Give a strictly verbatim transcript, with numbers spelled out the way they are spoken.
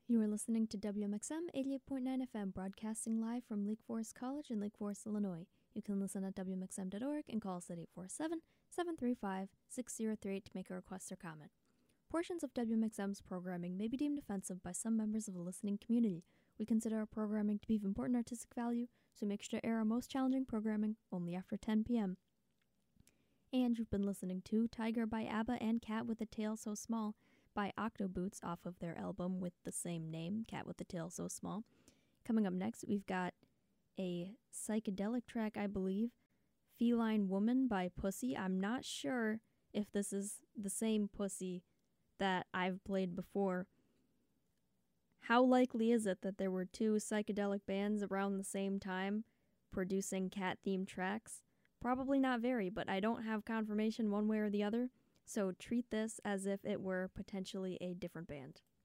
You are listening to W M X M eighty-eight point nine F M, broadcasting live from Lake Forest College in Lake Forest, Illinois. You can listen at W M X M dot org and call us at eight four seven, seven three five, six zero three eight to make a request or comment. Portions of W M X M's programming may be deemed offensive by some members of the listening community. We consider our programming to be of important artistic value, so make sure to air our most challenging programming only after ten p.m. And you've been listening to Tiger by ABBA and Cat with a Tail So Small by Octoboots off of their album with the same name, Cat with a Tail So Small. Coming up next, we've got a psychedelic track, I believe, Feline Woman by Pussy. I'm not sure if this is the same Pussy that I've played before. How likely is it that there were two psychedelic bands around the same time producing cat-themed tracks? Probably not very, but I don't have confirmation one way or the other, so treat this as if it were potentially a different band.